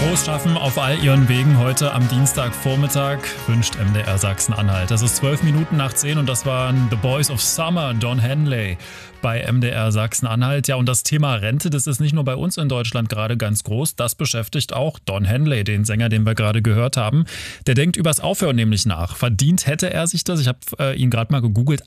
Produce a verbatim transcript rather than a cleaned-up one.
Frohes Schaffen auf all Ihren Wegen heute am Dienstagvormittag wünscht M D R Sachsen-Anhalt. Das ist zwölf Minuten nach zehn und das waren The Boys of Summer, Don Henley bei M D R Sachsen-Anhalt. Ja, und das Thema Rente, das ist nicht nur bei uns in Deutschland gerade ganz groß, das beschäftigt auch Don Henley, den Sänger, den wir gerade gehört haben. Der denkt übers Aufhören nämlich nach. Verdient hätte er sich das, ich habe äh, ihn gerade mal gegoogelt,